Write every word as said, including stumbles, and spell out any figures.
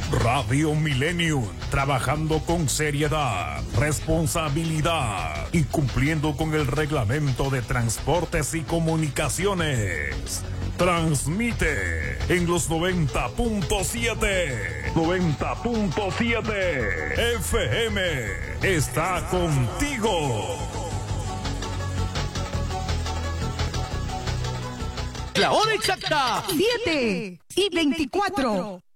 Radio Millennium, trabajando con seriedad, responsabilidad y cumpliendo con el reglamento de transportes y comunicaciones. Transmite en los noventa punto siete. noventa punto siete F M. Está contigo. La hora exacta, siete y veinticuatro.